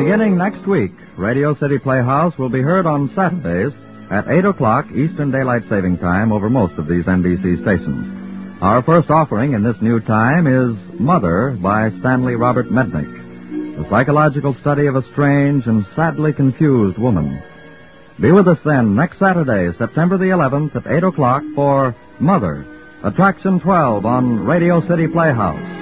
Beginning next week, Radio City Playhouse will be heard on Saturdays at 8 o'clock Eastern Daylight Saving Time over most of these NBC stations. Our first offering in this new time is Mother by Stanley Robert Mednick, the psychological study of a strange and sadly confused woman. Be with us then next Saturday, September the 11th at 8 o'clock for Mother, Attraction 12 on Radio City Playhouse.